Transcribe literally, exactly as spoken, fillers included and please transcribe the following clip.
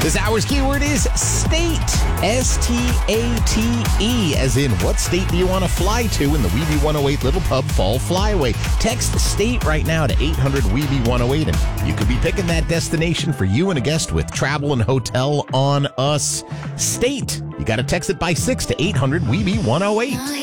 This hour's keyword is state. S T A T E, as in what state do you want to fly to in the Weeby one oh eight Little Pub Fall Flyaway? Text state right now to eight hundred Weeby one oh eight, and you could be picking that destination for you and a guest with travel and hotel on us. State. You got to text it by six to eight hundred Weeby one oh eight.